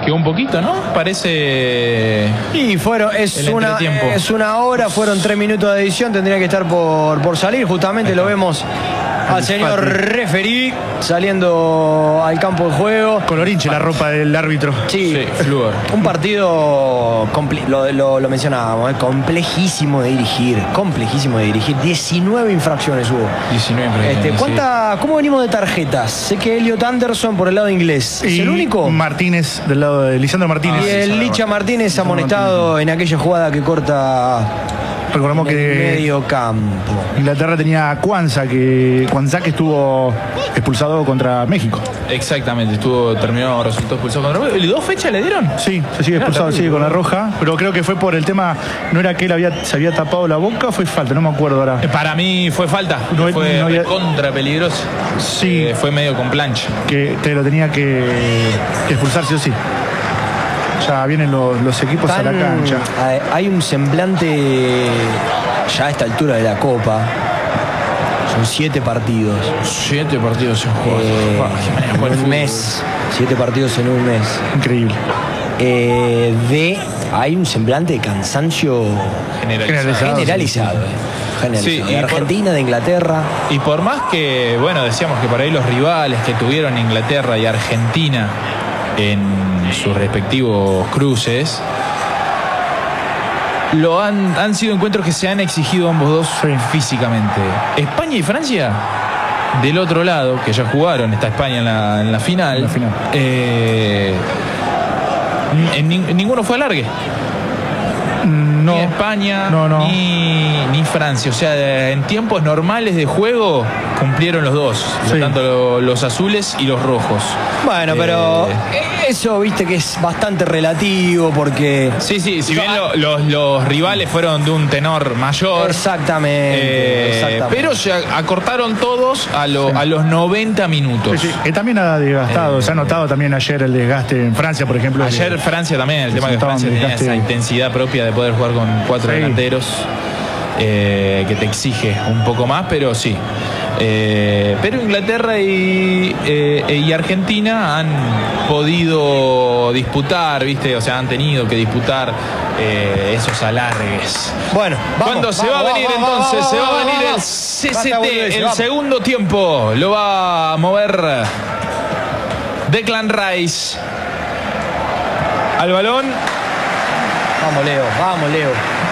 quedó un poquito, ¿no? Parece... Y es una hora, fueron 3 minutos de edición, tendría que estar por salir. Justamente lo vemos al señor referí saliendo al campo de juego. Colorinche la ropa del árbitro. Sí, flúor. Un partido, lo mencionábamos, complejísimo de dirigir. 19 infracciones hubo. 19 infracciones. ¿Cómo venimos de tarjetas? Sé que Elliot Anderson por el lado inglés. ¿Es el único? Martínez del lado de Lisandro Martínez. Y el Licha Martínez amonestado en aquella jugada que corta. Recordamos que medio campo. Inglaterra tenía a Cuanza que estuvo expulsado contra México. Exactamente, resultó expulsado contra México. ¿Y 2 fechas le dieron? Sí, se sigue expulsado, sigue con la roja, pero creo que fue por el tema, no era que él se había tapado la boca, fue falta, no me acuerdo ahora. Para mí fue falta, fue contra peligroso. Sí. Fue medio con plancha. Que te lo tenía que expulsar sí o sí. Ya vienen los equipos a la cancha. Hay un semblante ya a esta altura de la Copa. Son 7 partidos. 7 partidos en juego. En un mes. 7 partidos en un mes. Increíble. Hay un semblante de cansancio generalizado. Sí, de Argentina, de Inglaterra. Y por más que, decíamos que por ahí los rivales que tuvieron Inglaterra y Argentina en sus respectivos cruces han sido encuentros que se han exigido ambos dos físicamente. España y Francia del otro lado, que ya jugaron, está España en la final, ninguno fue alargue. Ni España ni Francia. O sea, en tiempos normales de juego cumplieron los dos, tanto los azules y los rojos. Bueno, pero eso viste que es bastante relativo porque... Sí, si bien los rivales fueron de un tenor mayor. Exactamente. Pero se acortaron todos a los 90 minutos. Que también ha desgastado. Se ha notado también ayer el desgaste en Francia, por ejemplo. Ayer Francia también, el tema que Francia tenía esa intensidad propia de poder jugar con 4 delanteros, que te exige un poco más, pero sí. Pero Inglaterra y Argentina han podido disputar, ¿viste? O sea, han tenido que disputar esos alargues. Bueno, cuando se va a venir entonces, se va a venir el CCT, el segundo tiempo. Lo va a mover Declan Rice al balón. Vamos, Leo.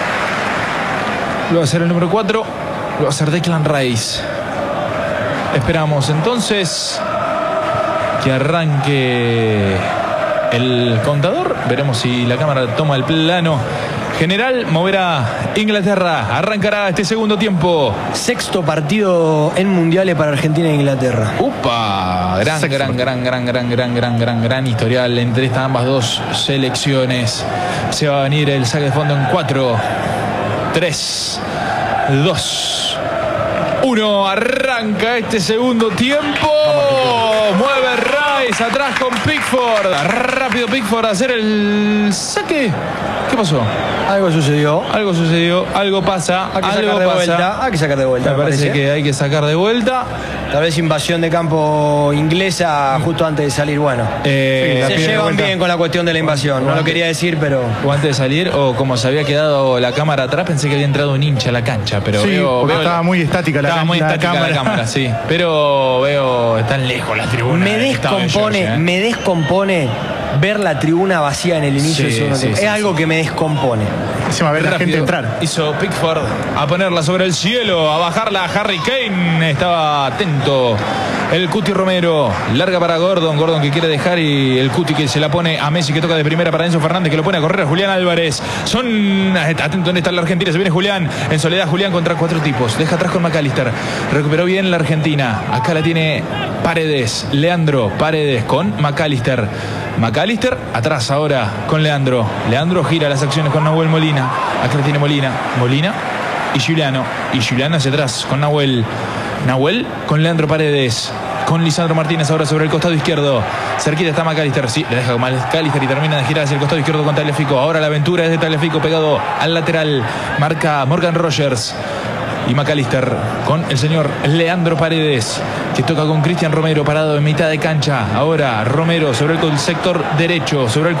Lo va a hacer el número 4. Lo va a hacer Declan Rice. Esperamos entonces que arranque el contador. Veremos si la cámara toma el plano general. Moverá Inglaterra. Arrancará este segundo tiempo. 6º partido en mundiales para Argentina e Inglaterra. ¡Upa! Gran historial entre estas ambas dos selecciones. Se va a venir el saque de fondo en 4, 3, 2, 1. Arranca este segundo tiempo. Mueve Rice atrás con Pickford. Rápido Pickford a hacer el saque. ¿Qué pasó? Algo sucedió, algo pasa. Hay que sacar de vuelta. Me parece que hay que sacar de vuelta. Tal vez invasión de campo inglesa justo antes de salir. Se llevan bien con la cuestión de la invasión. No lo quería decir, pero... O antes de salir, o como se había quedado la cámara atrás, pensé que había entrado un hincha a la cancha. Pero estaba muy estática la cámara, sí. Pero veo, están lejos las tribunas. Me descompone ver la tribuna vacía en el inicio del segundo tiempo. Es algo que me descompone. Encima ver la gente entrar. Hizo Pickford a ponerla sobre el cielo, a bajarla a Harry Kane. Estaba atento el Cuti Romero. Larga para Gordon que quiere dejar, y el Cuti que se la pone a Messi, que toca de primera para Enzo Fernández, que lo pone a correr a Julián Álvarez. Atento donde está la Argentina. Se viene Julián. En soledad Julián contra 4 tipos. Deja atrás con McAllister. Recuperó bien la Argentina. Acá la tiene Paredes. Leandro Paredes con McAllister. McAllister atrás ahora con Leandro. Leandro gira las acciones con Nahuel Molina. Acá la tiene Molina y Giuliano. Y Giuliano hacia atrás con Nahuel con Leandro Paredes. Con Lisandro Martínez ahora sobre el costado izquierdo. Cerquita está McAllister. Sí, le deja con McAllister y termina de girar hacia el costado izquierdo con Tagliafico. Ahora la aventura es de Tagliafico pegado al lateral. Marca Morgan Rogers. Y McAllister con el señor Leandro Paredes, que toca con Cristian Romero parado en mitad de cancha. Ahora Romero sobre el sector derecho, sobre el